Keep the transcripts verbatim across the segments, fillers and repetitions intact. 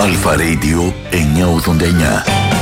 Αλφα Radio εννιακόσια ογδόντα εννιά.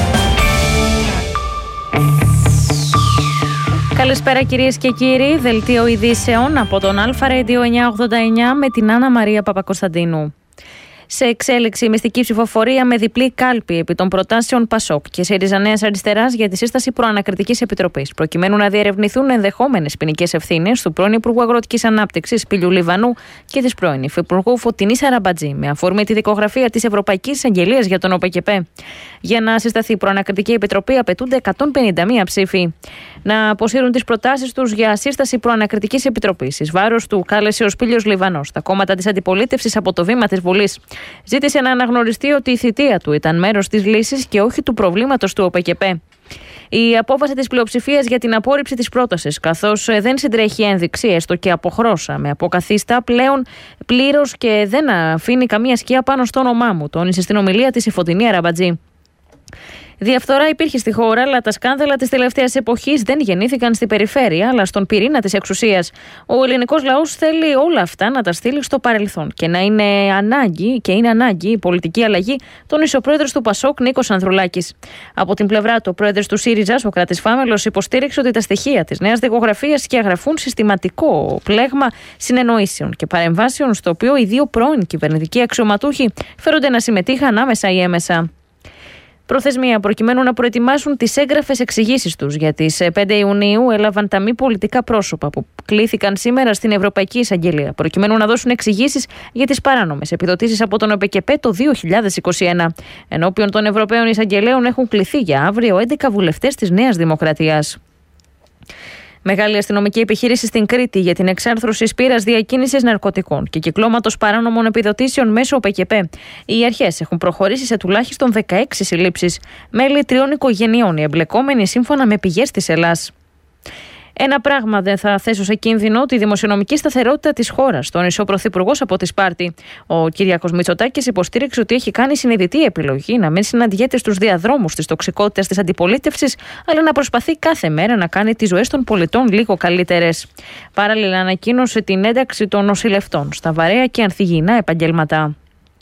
Καλησπέρα κυρίες και κύριοι, δελτίο ειδήσεων από τον Αλφα Radio εννιακόσια ογδόντα εννιά με την Άννα Μαρία Παπακοσταντίνου. Σε εξέλιξη μυστική ψηφοφορία με διπλή κάλπη επί των προτάσεων Πασόκ και ΣΥΡΙΖΑ Νέας Αριστεράς για τη σύσταση προανακριτικής επιτροπής, προκειμένου να διερευνηθούν ενδεχόμενες ποινικές ευθύνες του πρώην Υπουργού Αγροτικής Ανάπτυξης Πηλιού Λιβανού και της πρώην Υφυπουργού Φωτεινής Αραμπατζή, με αφορμή τη δικογραφία της Ευρωπαϊκής Εισαγγελίας για τον ΟΠΕΚΕΠΕ. Για να συσταθεί προανακριτική επιτροπή απαιτούνται εκατόν πενήντα μία ψήφοι. Να αποσύρουν τις προτάσεις τους για σύσταση προανακριτικής επιτροπής εις βάρος του κάλεσε ο Πήλιος Λιβανός τα κόμματα της αντιπολίτευσης από το βήμα της Βουλής. Ζήτησε να αναγνωριστεί ότι η θητεία του ήταν μέρος της λύσης και όχι του προβλήματος του ΟΠΕΚΕΠΕ. Η απόφαση της πλειοψηφίας για την απόρριψη της πρότασης, καθώς δεν συντρέχει ένδειξη, έστω και αποχρώσα, με αποκαθίστα πλέον πλήρως και δεν αφήνει καμία σκιά πάνω στο όνομά μου, τόνισε στην ομιλία της η Φωτεινή Αραμπατζή. Διαφθορά υπήρχε στη χώρα, αλλά τα σκάνδαλα της τελευταίας εποχής δεν γεννήθηκαν στην περιφέρεια, αλλά στον πυρήνα της εξουσίας. Ο ελληνικός λαός θέλει όλα αυτά να τα στείλει στο παρελθόν και να είναι ανάγκη, και είναι ανάγκη η πολιτική αλλαγή, τόνισε ο πρόεδρος του Πασόκ Νίκος Ανδρουλάκης. Από την πλευρά του, ο πρόεδρος του ΣΥΡΙΖΑ, Σωκράτης Φάμελος, υποστήριξε ότι τα στοιχεία της νέας δικογραφίας σκιαγραφούν συστηματικό πλέγμα συνεννοήσεων και παρεμβάσεων, στο οποίο οι δύο πρώην κυβερνητικοί αξιωματούχοι φέρονται να συμμετείχαν άμεσα ή έμεσα. Προθεσμία προκειμένου να προετοιμάσουν τις έγγραφες εξηγήσεις τους για τις πέντε Ιουνίου έλαβαν τα μη πολιτικά πρόσωπα που κλήθηκαν σήμερα στην Ευρωπαϊκή Εισαγγελία, προκειμένου να δώσουν εξηγήσεις για τις παράνομες επιδοτήσεις από τον ΟΠΕΚΕΠΕ το δύο χιλιάδες είκοσι ένα. Ενώπιον των Ευρωπαίων Εισαγγελέων έχουν κληθεί για αύριο έντεκα βουλευτές της Νέας Δημοκρατίας. Μεγάλη αστυνομική επιχείρηση στην Κρήτη για την εξάρθρωση σπήρας διακίνησης ναρκωτικών και κυκλώματος παράνομων επιδοτήσεων μέσω ΟΠΕΚΕΠΕ. Οι αρχές έχουν προχωρήσει σε τουλάχιστον δεκαέξι συλλήψεις. Μέλη τριών οικογενειών οι εμπλεκόμενοι, σύμφωνα με πηγές της Ελλάς. Ένα πράγμα δεν θα θέσω σε κίνδυνο: τη δημοσιονομική σταθερότητα της χώρας, τόνισε ο Πρωθυπουργός από τη Σπάρτη. Ο Κυριάκος Μητσοτάκης υποστήριξε ότι έχει κάνει συνειδητή επιλογή να μην συναντιέται στους διαδρόμους της τοξικότητας της αντιπολίτευσης, αλλά να προσπαθεί κάθε μέρα να κάνει τις ζωές των πολιτών λίγο καλύτερες. Παράλληλα, ανακοίνωσε την ένταξη των νοσηλευτών στα βαρέα και ανθυγιεινά επαγγέλματα.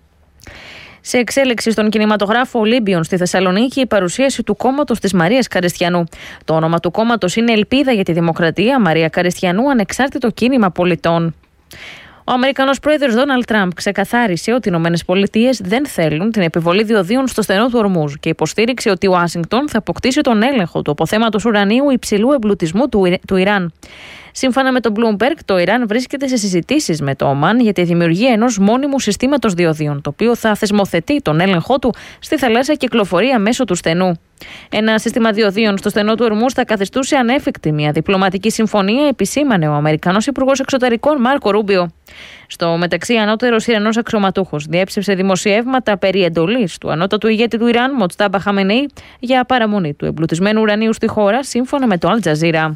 Σε εξέλιξη στον κινηματογράφο Ολύμπιον στη Θεσσαλονίκη, η παρουσίαση του κόμματος της Μαρίας Καριστιανού. Το όνομα του κόμματος είναι Ελπίδα για τη Δημοκρατία Μαρία Καριστιανού, ανεξάρτητο κίνημα πολιτών. Ο Αμερικανός πρόεδρος Ντόναλντ Τραμπ ξεκαθάρισε ότι οι Ηνωμένες Πολιτείες δεν θέλουν την επιβολή διοδίων στο στενό του Ορμούζ και υποστήριξε ότι η Ουάσιγκτον θα αποκτήσει τον έλεγχο του αποθέματος ουρανίου υψηλού εμπλουτισμού του, του Ιράν. Σύμφωνα με τον Bloomberg, το Ιράν βρίσκεται σε συζητήσεις με το Ομάν για τη δημιουργία ενός μόνιμου συστήματος διοδίων, το οποίο θα θεσμοθετεί τον έλεγχό του στη θαλάσσια κυκλοφορία μέσω του στενού. Ένα σύστημα διοδίων στο στενό του Ορμούζ θα καθιστούσε ανέφικτη μια διπλωματική συμφωνία, επισήμανε ο Αμερικανός Υπουργός Εξωτερικών Μάρκο Ρούμπιο. Στο μεταξύ, ανώτερος Ιρανός αξιωματούχος διέψευσε δημοσιεύματα περί εντολής του ανώτατου ηγέτη του Ιράν, Μοτστάμπα Χαμενεή, για παραμονή του εμπλουτισμένου ουρανίου στη χώρα, σύμφωνα με το Αλ Τζαζίρα.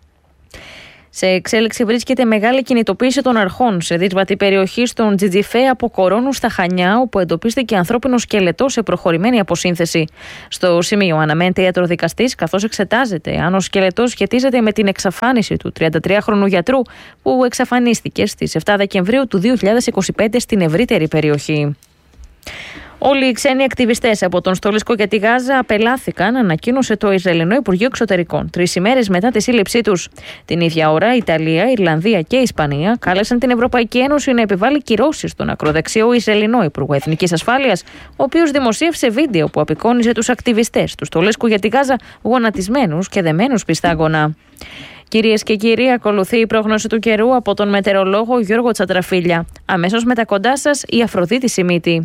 Σε εξέλιξη βρίσκεται μεγάλη κινητοποίηση των αρχών σε δύσβατη περιοχή στον Τζιτζιφέ από Κορώνου στα Χανιά, όπου εντοπίστηκε ανθρώπινο σκελετό σε προχωρημένη αποσύνθεση. Στο σημείο αναμένεται ιατροδικαστής, καθώς εξετάζεται αν ο σκελετός σχετίζεται με την εξαφάνιση του τριαντατριάχρονου γιατρού που εξαφανίστηκε στις επτά Δεκεμβρίου του δύο χιλιάδες είκοσι πέντε στην ευρύτερη περιοχή. Όλοι οι ξένοι ακτιβιστές από τον Στολίσκο και τη Γάζα απελάθηκαν, ανακοίνωσε το Ισραηλινό Υπουργείο Εξωτερικών, τρεις ημέρες μετά τη σύλληψή τους. Την ίδια ώρα, η Ιταλία, η Ιρλανδία και η Ισπανία κάλεσαν την Ευρωπαϊκή Ένωση να επιβάλλει κυρώσεις στον ακροδεξιό Ισραηλινό Υπουργό Εθνικής Ασφάλειας, ο οποίος δημοσίευσε βίντεο που απεικόνιζε τους ακτιβιστές του Στολίσκου για τη Γάζα γονατισμένους και δεμένους πιστάγωνα. Κυρίες και κύριοι, ακολουθεί η πρόγνωση του καιρού από τον μετεωρολόγο Γιώργο Τσατραφίλια. Αμέσως μετά κοντά σας η Αφροδίτη Σιμίτη.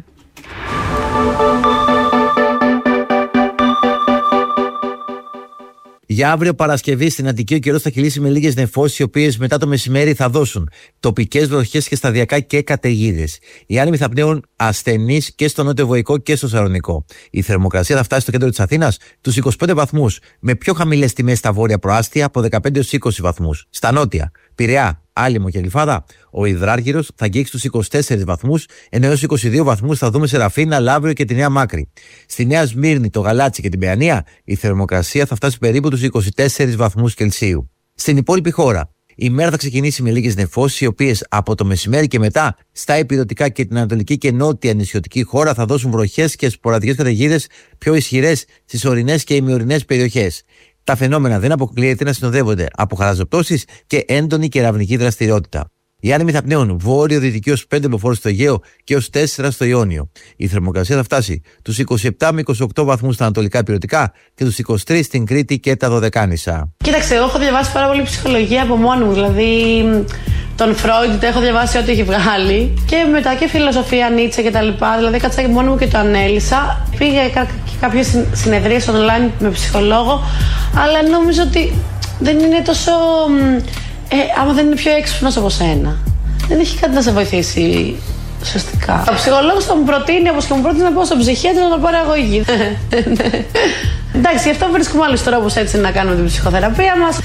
Για αύριο Παρασκευή στην Αττική ο καιρός θα κυλήσει με λίγες νεφώσεις, οι οποίες μετά το μεσημέρι θα δώσουν τοπικές βροχές και σταδιακά και καταιγίδες. Οι άνεμοι θα πνέουν ασθενείς και στο νότιο Βοϊκό και στο Σαλονικό. Η θερμοκρασία θα φτάσει στο κέντρο της Αθήνας τους είκοσι πέντε βαθμούς, με πιο χαμηλές τιμές στα βόρεια προάστια από δεκαπέντε έως είκοσι βαθμούς. Στα νότια, Πειραιά, Άλυμο και Γλυφάδα, ο υδράργυρος θα αγγίξει τους είκοσι τέσσερις βαθμούς, ενώ έως είκοσι δύο βαθμούς θα δούμε σε Ραφίνα, Λαύριο και τη Νέα Μάκρη. Στη Νέα Σμύρνη, το Γαλάτσι και την Παιανία, η θερμοκρασία θα φτάσει περίπου τους είκοσι τέσσερις βαθμούς Κελσίου. Στην υπόλοιπη χώρα, Η μέρα θα ξεκινήσει με λίγες νεφώσεις, οι οποίες από το μεσημέρι και μετά στα ηπειρωτικά και την ανατολική και νότια νησιωτική χώρα θα δώσουν βροχές και σποραδικές καταιγίδες πιο ισχυρές στις ορεινές και ημιορεινές περιοχές. Τα φαινόμενα δεν αποκλείεται να συνοδεύονται από χαλαζοπτώσεις και έντονη κεραυνική δραστηριότητα. Οι άνεμοι θα πνέουν βόρειο-δυτική ως πέντε μποφόρ στο Αιγαίο και ως τέσσερα στο Ιόνιο. Η θερμοκρασία θα φτάσει τους είκοσι επτά με είκοσι οκτώ βαθμούς στα ανατολικά ηπειρωτικά και τους είκοσι τρεις στην Κρήτη και τα Δωδεκάνησα. Κοίταξε, εγώ έχω διαβάσει πάρα πολύ ψυχολογία από μόνη μου. Δηλαδή, τον Φρόιντ έχω διαβάσει ό,τι έχει βγάλει. Και μετά και φιλοσοφία, Νίτσε κτλ. Δηλαδή, κάτσα και μόνη μου και το ανέλησα. Πήγα και κάποιες συνεδρίες online με ψυχολόγο, αλλά νόμιζα ότι δεν είναι τόσο. Ε, άμα δεν είναι πιο έξυπνος από σένα, δεν έχει κάτι να σε βοηθήσει ουσιαστικά. Ο ψυχολόγος θα μου προτείνει, όπως και μου πρότεινε, να πάω στον ψυχίατρο να το πάρω αγωγή. Εντάξει, γι' αυτό βρίσκουμε άλλους τρόπους έτσι να κάνουμε την ψυχοθεραπεία μας.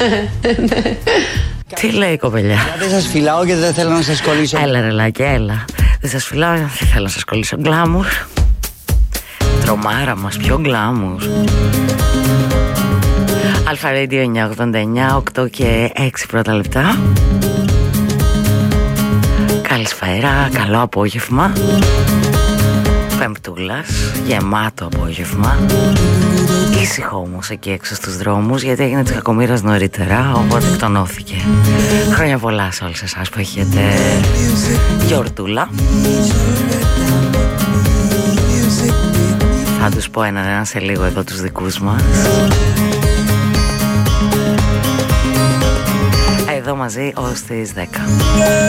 Τι λέει η κοπελιά? Δεν σας φυλάω γιατί δεν θέλω να σας κολλήσω. Έλα ρε Λάκη, έλα. Δεν σας φυλάω, δεν θέλω να σας κολλήσω. Γκλάμουρ. Τρομάρα μας, πιο γκλάμουρ. Αλφα Radio εννιακόσια ογδόντα εννιά, οκτώ και έξι πρώτα λεπτά. Καλησπέρα, καλό απόγευμα. Πεμπτούλας, γεμάτο απόγευμα. Ήσυχο όμως εκεί έξω στους δρόμους, γιατί έγινε της κακομοίρας νωρίτερα, οπότε εκτονώθηκε. Χρόνια πολλά σε όλους εσάς που έχετε γιορτούλα. Θα τους πω έναν έναν σε λίγο εδώ τους δικούς μας. Εδώ μαζί ως τις δέκα.